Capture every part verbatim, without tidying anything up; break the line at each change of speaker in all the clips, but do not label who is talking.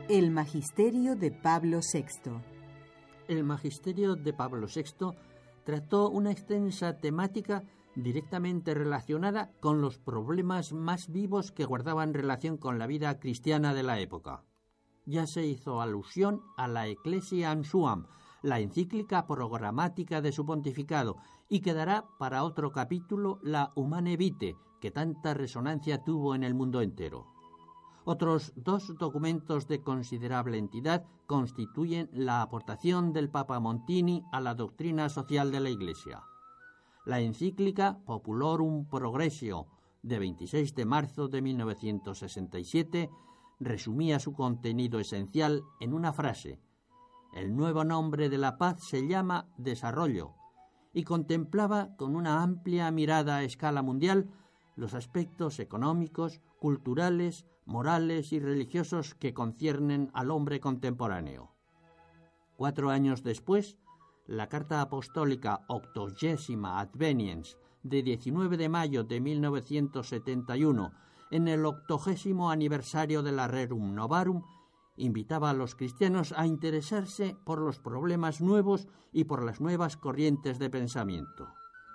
El magisterio de Pablo sexto.
El magisterio de Pablo sexto trató una extensa temática directamente relacionada con los problemas más vivos que guardaban relación con la vida cristiana de la época. Ya se hizo alusión a la Ecclesiam Suam, la encíclica programática de su pontificado, y quedará para otro capítulo la Humane Vitae, que tanta resonancia tuvo en el mundo entero. Otros dos documentos de considerable entidad constituyen la aportación del Papa Montini a la doctrina social de la Iglesia. La encíclica Populorum Progressio, de veintiséis de marzo de mil novecientos sesenta y siete, resumía su contenido esencial en una frase: el nuevo nombre de la paz se llama desarrollo, y contemplaba con una amplia mirada a escala mundial los aspectos económicos, culturales, morales y religiosos que conciernen al hombre contemporáneo. Cuatro años después, la Carta Apostólica Octogésima Adveniens, de diecinueve de mayo de mil novecientos setenta y uno, en el octogésimo aniversario de la Rerum Novarum, invitaba a los cristianos a interesarse por los problemas nuevos y por las nuevas corrientes de pensamiento.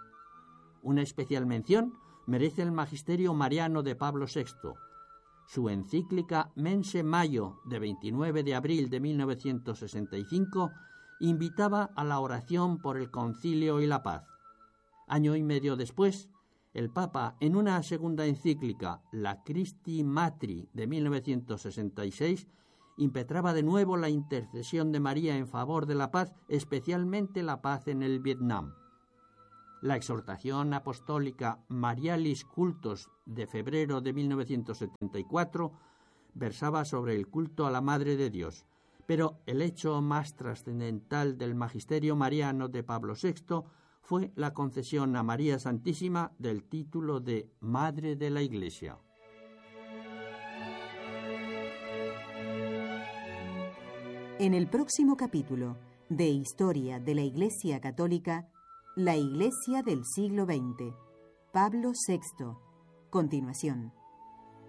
Una especial mención merece el magisterio mariano de Pablo sexto. Su encíclica Mense Maio, de veintinueve de abril de mil novecientos sesenta y cinco, invitaba a la oración por el concilio y la paz. Año y medio después, el Papa, en una segunda encíclica, la Christi Matri, de mil novecientos sesenta y seis, impetraba de nuevo la intercesión de María en favor de la paz, especialmente la paz en el Vietnam. La exhortación apostólica Marialis Cultos, de febrero de mil novecientos setenta y cuatro, versaba sobre el culto a la Madre de Dios, pero el hecho más trascendental del magisterio mariano de Pablo sexto fue la concesión a María Santísima del título de Madre de la Iglesia.
En el próximo capítulo de Historia de la Iglesia Católica, la Iglesia del siglo veinte, Pablo sexto. Continuación.